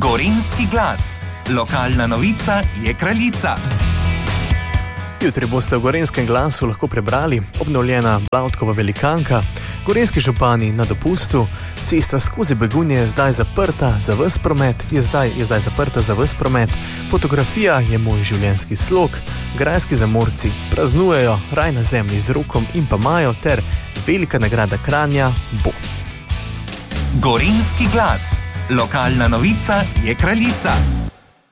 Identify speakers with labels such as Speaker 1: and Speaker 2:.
Speaker 1: Gorenjski glas. Lokalna novica je kraljica.
Speaker 2: Jutri boste v Gorenjskem glasu lahko prebrali: obnovljena Blavtkova velikanka, gorenjski župani na dopustu, cesta skozi Begunje je zdaj zaprta za ves promet, je zdaj zaprta za ves promet, fotografija je moj življenjski slog, grajski zamorci praznujejo, raj na zemlji z Rokom in pa Majo ter velika nagrada Kranja bo.
Speaker 1: Gorenjski glas. Lokalna novica je kraljica.